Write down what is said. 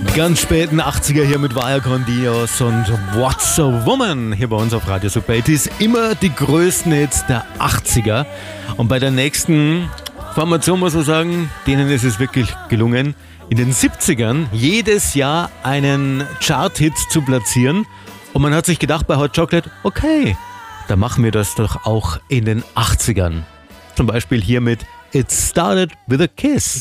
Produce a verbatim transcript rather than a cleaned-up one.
Ganz späten achtziger hier mit Vaya con Dios und What's a Woman hier bei uns auf Radio Super acht ist immer die größten Hits der achtziger. Und bei der nächsten Formation muss man sagen, denen ist es wirklich gelungen, in den siebzigern jedes Jahr einen Chart-Hit zu platzieren. Und man hat sich gedacht bei Hot Chocolate, okay, dann machen wir das doch auch in den achtzigern. Zum Beispiel hier mit It Started with a Kiss.